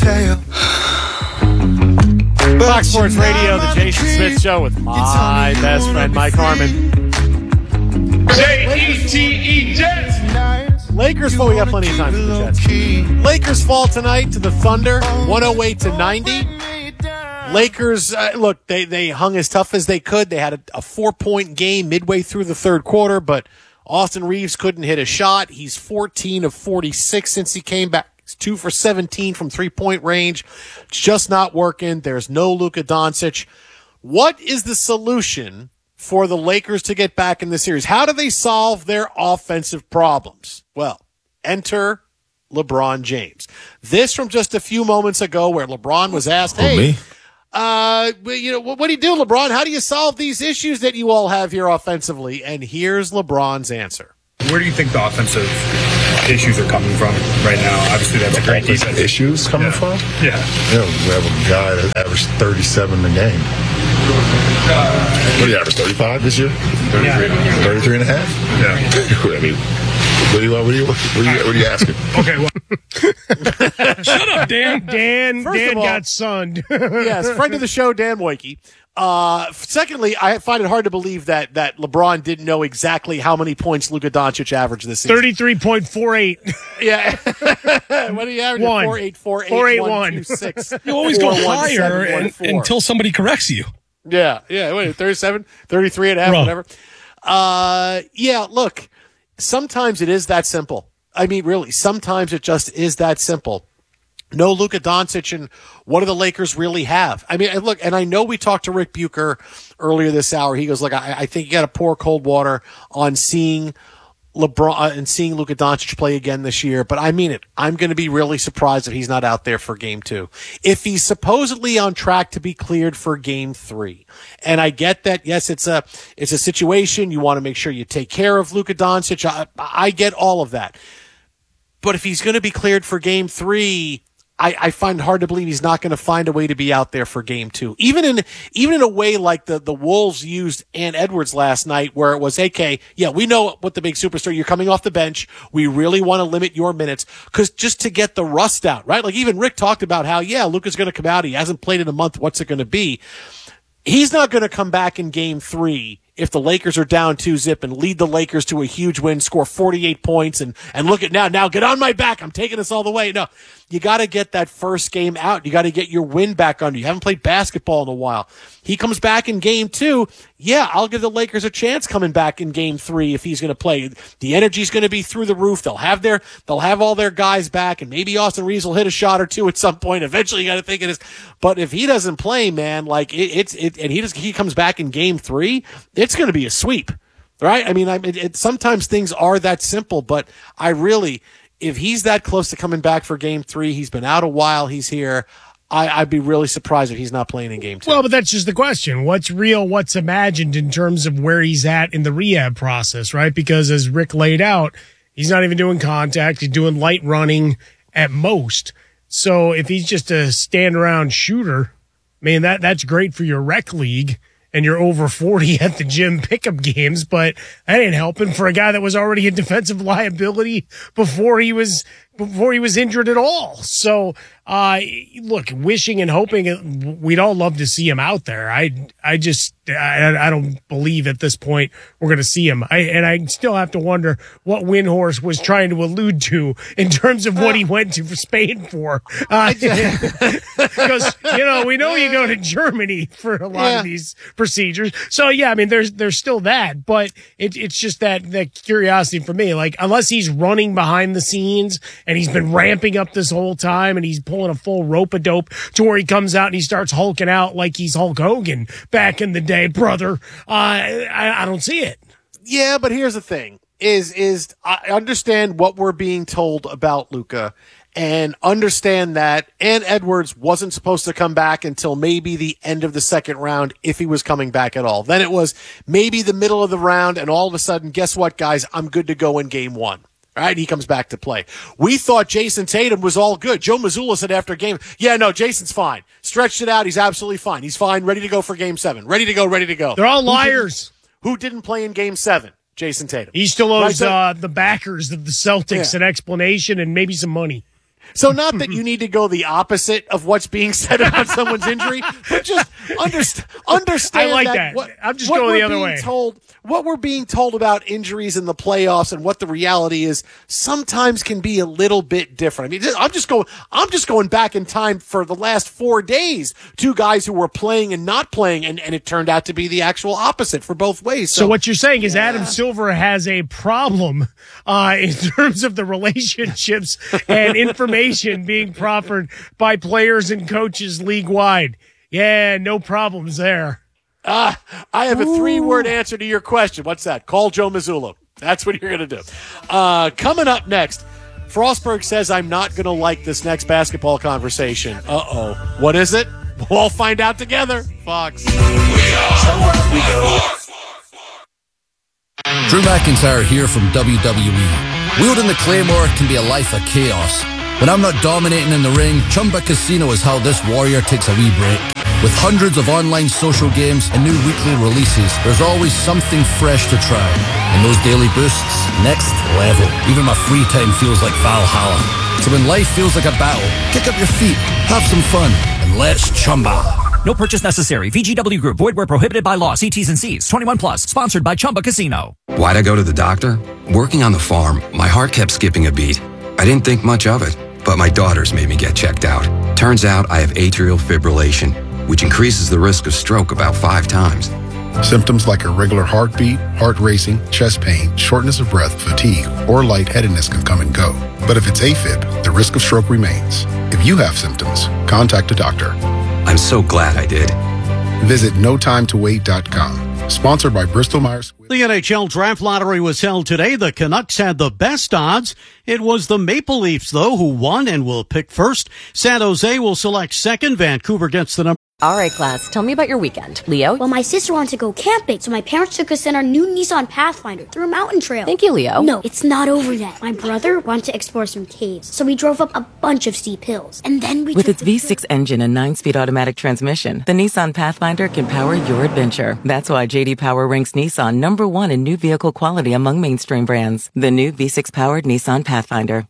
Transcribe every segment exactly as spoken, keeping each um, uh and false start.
tell. Fox Sports Radio, the Jason Smith Show with my best friend Mike Harmon. J E T E Jets. Lakers fall. We got plenty of time for the Jets. Lakers fall tonight to the Thunder, one oh eight to ninety. Lakers, uh, look, they, they hung as tough as they could. They had a, a four-point game midway through the third quarter, but Austin Reeves couldn't hit a shot. He's fourteen of forty-six since he came back. He's two for seventeen from three-point range. It's just not working. There's no Luka Doncic. What is the solution for the Lakers to get back in the series? How do they solve their offensive problems? Well, enter LeBron James. This from just a few moments ago where LeBron was asked, hey, me? Uh, you know, what, what do you do, LeBron? How do you solve these issues that you all have here offensively? And here's LeBron's answer. Where do you think the offensive issues are coming from right now? Obviously, that's a great defense. Issues coming Yeah. from? Yeah. You know, we have a guy that averaged thirty-seven a game. What do you average, thirty-five this year? Yeah. thirty-three and a half? Yeah. I mean, what do you, what do you, what are you, what are you asking? Okay, well, Shut up, Dan. Dan, First Dan of all- got sunned. Yes, friend of the show, Dan Woike. Uh, secondly, I find it hard to believe that that LeBron didn't know exactly how many points Luka Doncic averaged this season. thirty-three point four eight. Yeah. What do you average? One. Four eight four eight four eight one one. two six. You always go higher and, until somebody corrects you. Yeah, yeah. Wait, thirty-seven, thirty-three and a half, Bro. whatever. Uh, yeah, look, sometimes it is that simple. I mean, really, sometimes it just is that simple. No Luka Doncic, and what do the Lakers really have? I mean, and look, and I know we talked to Rick Bucher earlier this hour. He goes, look, I, I think you got to pour cold water on seeing LeBron uh, and seeing Luka Doncic play again this year. But I mean it. I'm going to be really surprised if he's not out there for game two. If he's supposedly on track to be cleared for game three. And I get that. Yes, it's a, it's a situation. You want to make sure you take care of Luka Doncic. I, I get all of that. But if he's going to be cleared for game three, I, I find it hard to believe he's not going to find a way to be out there for game two. Even in, even in a way like the, the Wolves used Ant Edwards last night, where it was, okay, yeah, we know what the big superstar, you're coming off the bench. We really want to limit your minutes, cause just to get the rust out, right? Like even Rick talked about how, yeah, Luka's going to come out. He hasn't played in a month. What's it going to be? He's not going to come back in game three if the Lakers are down two zip and lead the Lakers to a huge win, score forty-eight points and, and look at now, now get on my back. I'm taking this all the way. No, you got to get that first game out. You got to get your win back under. You haven't played basketball in a while. He comes back in game two. Yeah, I'll give the Lakers a chance coming back in game three if he's going to play. The energy's going to be through the roof. They'll have their, they'll have all their guys back, and maybe Austin Reeves will hit a shot or two at some point. Eventually, you got to think it is. But if he doesn't play, man, like it, it's it, and he just he comes back in game three, it's going to be a sweep, right? I mean, I it, it, sometimes things are that simple, but I really, if he's that close to coming back for game three, he's been out a while. He's here. I, I'd be really surprised if he's not playing in game two. Well, but that's just the question. What's real? What's imagined in terms of where he's at in the rehab process, right? Because as Rick laid out, he's not even doing contact. He's doing light running at most. So if he's just a stand around shooter, man, that, that's great for your rec league and you're over forty at the gym pickup games, but that ain't helping for a guy that was already a defensive liability before he was before he was injured at all. So, uh, look, wishing and hoping we'd all love to see him out there. I, I just, I, I don't believe at this point we're going to see him. I, and I still have to wonder what Windhorst was trying to allude to in terms of what he went to for Spain for. Uh, because, you know, we know you go to Germany for a lot Yeah. of these procedures. So yeah, I mean, there's, there's still that, but it, it's just that, that curiosity for me, like, unless he's running behind the scenes and he's been ramping up this whole time and he's pulling a full rope-a-dope to where he comes out and he starts hulking out like he's Hulk Hogan back in the day, brother. Uh, I, I don't see it. Yeah, but here's the thing: is is I understand what we're being told about Luka, and understand that Ant Edwards wasn't supposed to come back until maybe the end of the second round, if he was coming back at all. Then it was maybe the middle of the round, and all of a sudden, guess what, guys? I'm good to go in game one. All right, he comes back to play. We thought Jason Tatum was all good. Joe Mazzulla said after game, yeah, no, Jason's fine. Stretched it out. He's absolutely fine. He's fine. Ready to go for game seven. Ready to go, ready to go. They're all Who liars. didn't, who didn't play in game seven? Jason Tatum. He still owes Right, so- uh, the backers of the Celtics Yeah. an explanation and maybe some money. So not that you need to go the opposite of what's being said about someone's injury, but just underst- understand I like that. that. What, I'm just what going we're the other being way. Told, what we're being told about injuries in the playoffs and what the reality is sometimes can be a little bit different. I mean, I'm just going, I'm just going back in time for the last four days. Two guys who were playing and not playing, and, and it turned out to be the actual opposite for both ways. So, So what you're saying is Adam Silver has a problem uh, in terms of the relationships and information being proffered by players and coaches league-wide. Yeah, no problems there. Uh, I have a three-word answer to your question. What's that? Call Joe Mazzulla. That's what you're going to do. Uh, coming up next, Frostberg says I'm not going to like this next basketball conversation. Uh-oh. What is it? We'll all find out together. Fox. Drew McIntyre here from W W E. Wielding the Claymore can be a life of chaos. When I'm not dominating in the ring, Chumba Casino is how this warrior takes a wee break. With hundreds of online social games and new weekly releases, there's always something fresh to try. And those daily boosts, next level. Even my free time feels like Valhalla. So when life feels like a battle, kick up your feet, have some fun, and let's chumba. No purchase necessary. V G W Group. Void where prohibited by law. See T's and C's. twenty-one plus. Sponsored by Chumba Casino. Why'd I go to the doctor? Working on the farm, my heart kept skipping a beat. I didn't think much of it, but my daughters made me get checked out. Turns out I have atrial fibrillation, which increases the risk of stroke about five times. Symptoms like irregular heartbeat, heart racing, chest pain, shortness of breath, fatigue, or lightheadedness can come and go. But if it's AFib, the risk of stroke remains. If you have symptoms, contact a doctor. I'm so glad I did. Visit no time to wait dot com. Sponsored by Bristol Myers. The N H L Draft Lottery was held today. The Canucks had the best odds. It was the Maple Leafs, though, who won and will pick first. San Jose will select second. Vancouver gets the number. All right, class, tell me about your weekend. Leo? Well, my sister wanted to go camping, so my parents took us in our new Nissan Pathfinder through a mountain trail. Thank you, Leo. No, it's not over yet. My brother wanted to explore some caves, so we drove up a bunch of steep hills. And then we With took its V six engine and nine-speed automatic transmission, the Nissan Pathfinder can power your adventure. That's why J D Power ranks Nissan number one in new vehicle quality among mainstream brands. The new V six-powered Nissan Pathfinder.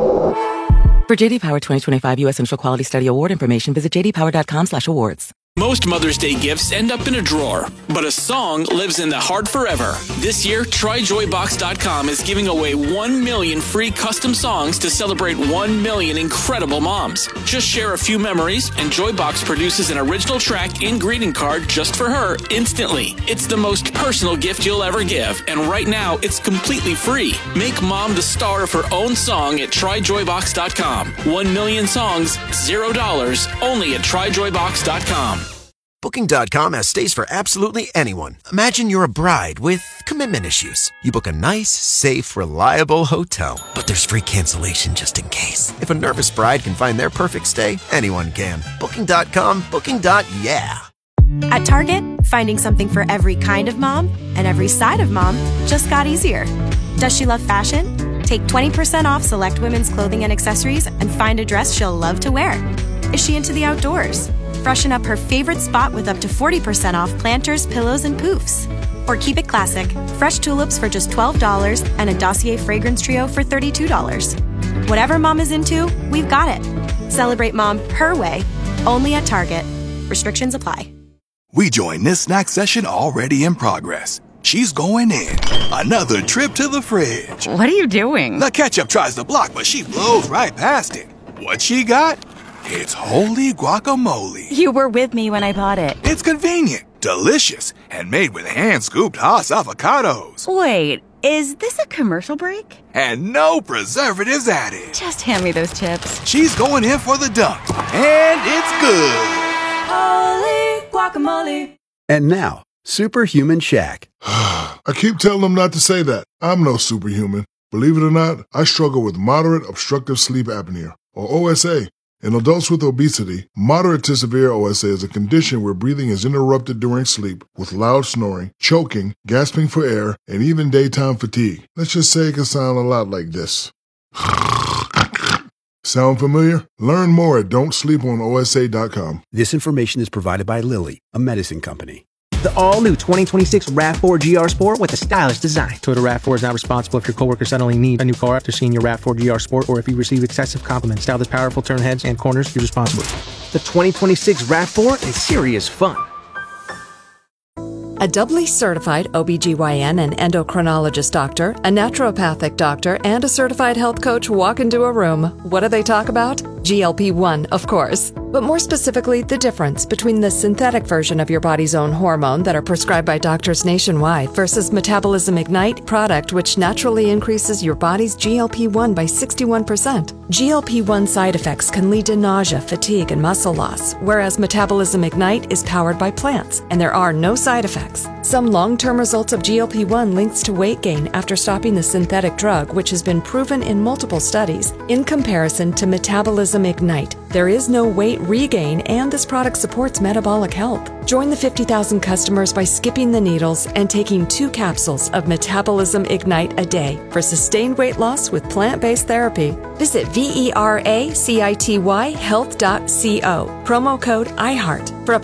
For J D Power twenty twenty-five U S Central Quality Study Award information, visit j d power dot com slash awards. Most Mother's Day gifts end up in a drawer, but a song lives in the heart forever. This year, try joy box dot com is giving away one million free custom songs to celebrate one million incredible moms. Just share a few memories, and Joybox produces an original track and greeting card just for her instantly. It's the most personal gift you'll ever give, and right now, it's completely free. Make mom the star of her own song at try joy box dot com. One million songs, zero dollars, only at try joy box dot com. Booking dot com has stays for absolutely anyone. Imagine you're a bride with commitment issues. You book a nice, safe, reliable hotel, but there's free cancellation just in case. If a nervous bride can find their perfect stay, anyone can. Booking dot com, booking. Yeah. At Target, finding something for every kind of mom and every side of mom just got easier. Does she love fashion? Take twenty percent off select women's clothing and accessories and find a dress she'll love to wear. Is she into the outdoors? Freshen up her favorite spot with up to forty percent off planters, pillows, and poofs. Or keep it classic. Fresh tulips for just twelve dollars and a Dossier fragrance trio for thirty-two dollars. Whatever mom is into, we've got it. Celebrate mom her way, only at Target. Restrictions apply. We join this snack session already in progress. She's going in. Another trip to the fridge. What are you doing? The ketchup tries to block, but she blows right past it. What she got? It's holy guacamole. You were with me when I bought it. It's convenient, delicious, and made with hand-scooped Haas avocados. Wait, is this a commercial break? And no preservatives added. Just hand me those chips. She's going in for the dunk, and it's good. Holy guacamole. And now, Superhuman Shaq. I keep telling them not to say that. I'm no superhuman. Believe it or not, I struggle with moderate obstructive sleep apnea, or O S A. In adults with obesity, moderate to severe O S A is a condition where breathing is interrupted during sleep with loud snoring, choking, gasping for air, and even daytime fatigue. Let's just say it can sound a lot like this. Sound familiar? Learn more at don't sleep on O S A dot com. This information is provided by Lilly, a medicine company. The all-new twenty twenty-six RAV four G R Sport with a stylish design. Toyota RAV four is not responsible if your coworker suddenly needs a new car after seeing your RAV four G R Sport or if you receive excessive compliments. Style that's powerful, turn heads and corners, you're responsible. The twenty twenty-six RAV four is serious fun. A doubly certified O B G Y N and endocrinologist doctor, a naturopathic doctor, and a certified health coach walk into a room. What do they talk about? G L P one, of course. But more specifically, the difference between the synthetic version of your body's own hormone that are prescribed by doctors nationwide versus Metabolism Ignite product, which naturally increases your body's G L P one by sixty-one percent. G L P one side effects can lead to nausea, fatigue, and muscle loss, whereas Metabolism Ignite is powered by plants, and there are no side effects. Some long-term results of G L P one links to weight gain after stopping the synthetic drug, which has been proven in multiple studies. In comparison to Metabolism Ignite, there is no weight regain, and this product supports metabolic health. Join the fifty thousand customers by skipping the needles and taking two capsules of Metabolism Ignite a day for sustained weight loss with plant-based therapy. Visit V E R A C I T Y health dot co. Promo code I heart for up